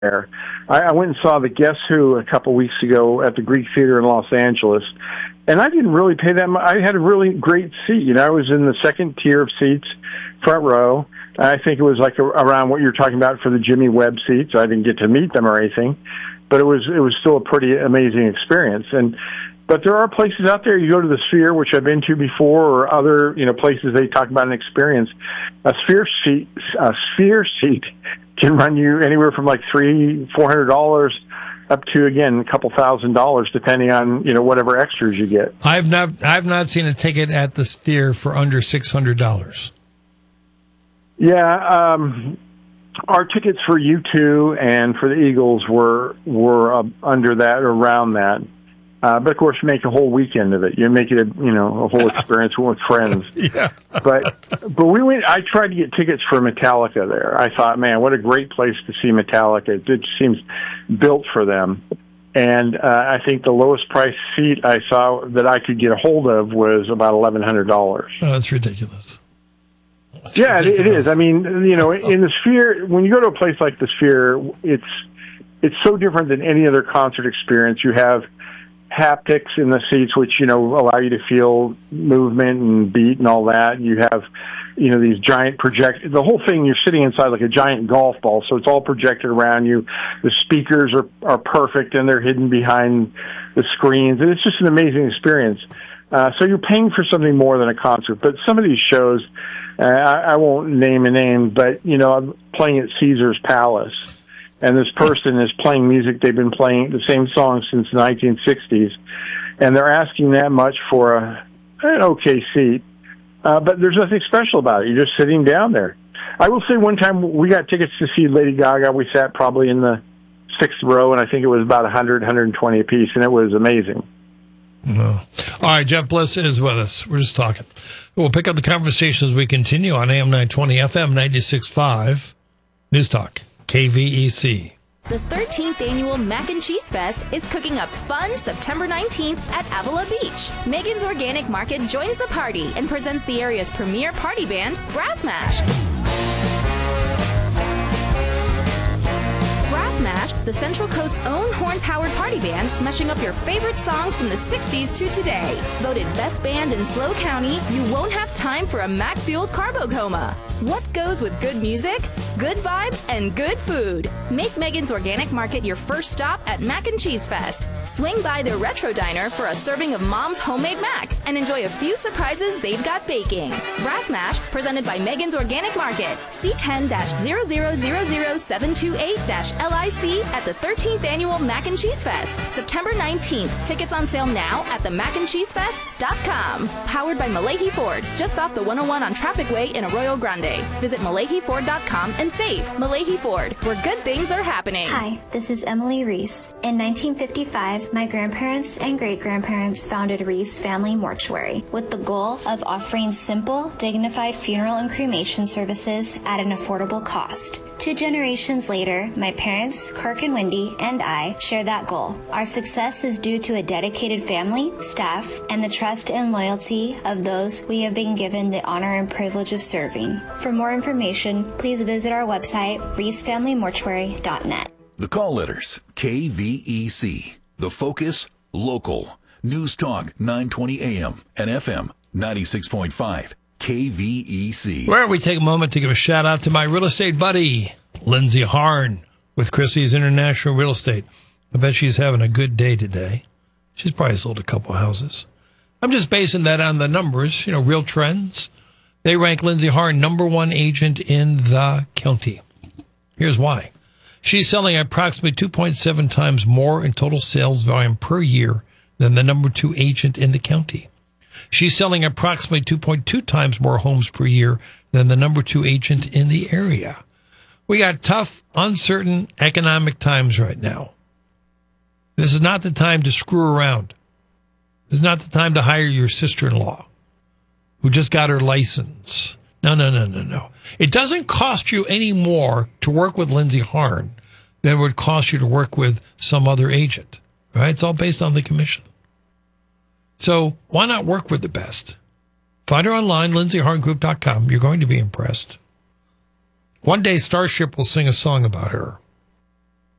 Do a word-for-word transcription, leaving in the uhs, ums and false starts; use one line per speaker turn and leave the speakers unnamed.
there. I, I went and saw the Guess Who a couple weeks ago at the Greek Theater in Los Angeles, and I didn't really pay that much. I had a really great seat. You know, I was in the second tier of seats, front row. I think it was like a, around what you're talking about for the Jimmy Webb seats. I didn't get to meet them or anything, but it was it was still a pretty amazing experience. And but there are places out there. You go to the Sphere, which I've been to before, or other you know places they talk about an experience. A Sphere seat, a Sphere seat can run you anywhere from like three, four hundred dollars up to again a couple thousand dollars, depending on you know whatever extras you get.
I've not I've not seen a ticket at the Sphere for under six hundred dollars.
Yeah, um, our tickets for U two and for the Eagles were were uh, under that or around that. Uh, but of course, you make a whole weekend of it. You make it a you know a whole experience with friends.
Yeah.
But but we went. I tried to get tickets for Metallica there. I thought, man, what a great place to see Metallica. It just seems built for them. And uh, I think the lowest price seat I saw that I could get a hold of was about eleven hundred dollars.
Oh, that's ridiculous. That's
yeah,
ridiculous.
It is. I mean, you know, in the Sphere, when you go to a place like the Sphere, it's it's so different than any other concert experience. You have haptics in the seats, which, you know, allow you to feel movement and beat and all that. You have, you know, these giant project, the whole thing, you're sitting inside like a giant golf ball, so it's all projected around you. The speakers are, are perfect, and they're hidden behind the screens, and it's just an amazing experience. Uh, so you're paying for something more than a concert. But some of these shows, uh, I, I won't name a name, but, you know, I'm playing at Caesar's Palace, and this person is playing music they've been playing the same song since the nineteen sixties, and they're asking that much for a, an okay seat. Uh, but there's nothing special about it. You're just sitting down there. I will say one time we got tickets to see Lady Gaga. We sat probably in the sixth row, and I think it was about one hundred, one hundred twenty apiece, and it was amazing.
No. All right, Jeff Bliss is with us. We're just talking. We'll pick up the conversation as we continue on A M nine twenty, F M ninety-six point five, News Talk, K V E C.
The thirteenth Annual Mac and Cheese Fest is cooking up fun September nineteenth at Avila Beach. Megan's Organic Market joins the party and presents the area's premier party band, Brass Mash. Brass Mash, the Central Coast's own horn-powered party band, mashing up your favorite songs from the sixties to today. Voted best band in SLO County, you won't have time for a Mac-fueled carbo coma. What goes with good music? Good vibes and good food. Make Megan's Organic Market your first stop at Mac and Cheese Fest. Swing by their Retro Diner for a serving of Mom's homemade mac and enjoy a few surprises they've got baking. Brass Mash, presented by Megan's Organic Market. C ten zero zero zero zero seven two eight L I C at the thirteenth Annual Mac and Cheese Fest, September nineteenth. Tickets on sale now at the mac and cheese fest dot com. Powered by Malahi Ford, just off the one oh one on Traffic Way in Arroyo Grande. Visit malahi ford dot com and save. Malahi Ford, where good things are happening.
Hi, this is Emily Reese. In nineteen fifty-five, my grandparents and great-grandparents founded Reese Family Mortuary with the goal of offering simple, dignified funeral and cremation services at an affordable cost. Two generations later, my parents, Kirk and Wendy, and I share that goal. Our success is due to a dedicated family, staff, and the trust and loyalty of those we have been given the honor and privilege of serving. For more information, please visit our website, reese family mortuary dot net.
The call letters, K V E C. The Focus, local. News Talk, nine twenty A M and F M, ninety-six point five. K V E C.
Where we take a moment to give a shout out to my real estate buddy, Lindsay Harn, with Christie's International Real Estate. I bet she's having a good day today. She's probably sold a couple houses. I'm just basing that on the numbers, you know, real trends. They rank Lindsay Harn number one agent in the county. Here's why. She's selling approximately two point seven times more in total sales volume per year than the number two agent in the county. She's selling approximately two point two times more homes per year than the number two agent in the area. We got tough, uncertain economic times right now. This is not the time to screw around. This is not the time to hire your sister-in-law who just got her license. No, no, no, no, no. It doesn't cost you any more to work with Lindsay Harn than it would cost you to work with some other agent, right? It's all based on the commission. So why not work with the best? Find her online, lindsay harn group dot com. You're going to be impressed. One day Starship will sing a song about her.